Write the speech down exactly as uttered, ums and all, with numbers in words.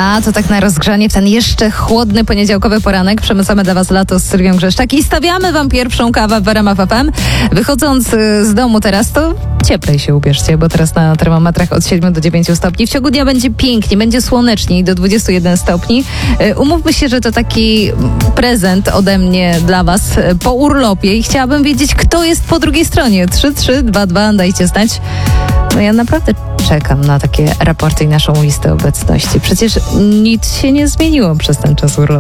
A to tak na rozgrzanie w ten jeszcze chłodny poniedziałkowy poranek. Przemycamy dla was lato z Sylwią Grzeszczak i stawiamy wam pierwszą kawę w R M F F M. Wychodząc z domu teraz, to cieplej się ubierzcie, bo teraz na termometrach od siedmiu do dziewięciu stopni. W ciągu dnia będzie pięknie, będzie słonecznie do dwudziestu jeden stopni. Umówmy się, że to taki prezent ode mnie dla was po urlopie i chciałabym wiedzieć, kto jest po drugiej stronie. trzy trzy dwa dwa, dajcie znać. No ja naprawdę czekam na takie raporty i naszą listę obecności. Przecież nic się nie zmieniło przez ten czas urlopu.